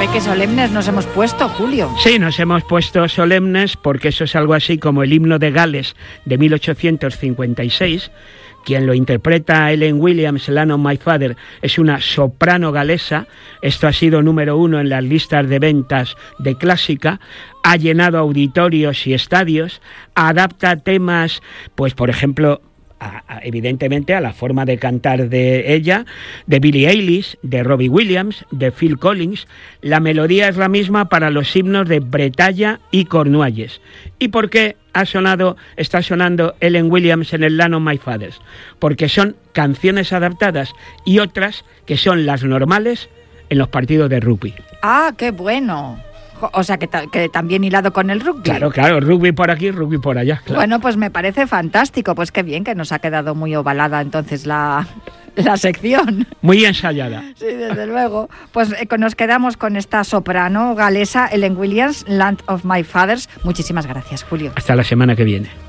qué solemnes nos hemos puesto, Julio. Sí, nos hemos puesto solemnes porque eso es algo así como el himno de Gales de 1856. Quien lo interpreta, Ellen Williams, Land of My Father, es una soprano galesa. Esto ha sido número 1 en las listas de ventas de clásica. Ha llenado auditorios y estadios. Adapta temas, pues por ejemplo, evidentemente a la forma de cantar de ella, de Billie Eilish, de Robbie Williams, de Phil Collins. La melodía es la misma para los himnos de Bretaña y Cornualles. ¿Y por qué está sonando Ellen Williams en el Land of My Father? Porque son canciones adaptadas y otras que son las normales en los partidos de rugby. ¡Ah, qué bueno! O sea, que también hilado con el rugby. Claro, rugby por aquí, rugby por allá. Claro. Bueno, pues me parece fantástico. Pues qué bien que nos ha quedado muy ovalada entonces la sección. Muy ensayada. Sí, desde luego. Pues nos quedamos con esta soprano galesa, Ellen Williams, Land of My Fathers. Muchísimas gracias, Julio. Hasta la semana que viene.